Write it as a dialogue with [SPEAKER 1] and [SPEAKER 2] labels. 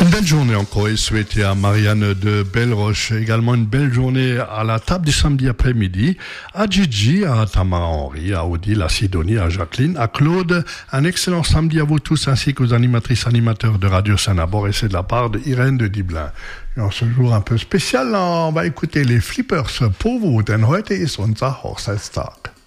[SPEAKER 1] Une belle journée encore et souhaitée à Marianne de Belleroche. Également une belle journée à la table du samedi après-midi. À Gigi, à Tamara Henry, à Odile, à Sidonie, à Jacqueline, à Claude. Un excellent samedi à vous tous ainsi qu'aux animatrices animateurs de Radio Saint-Nabor. Et c'est de la part de Irène de Diblin. Et en ce jour un peu spécial, on va écouter les Flippers pour vous. Denn heute ist unser Hochzeitstag.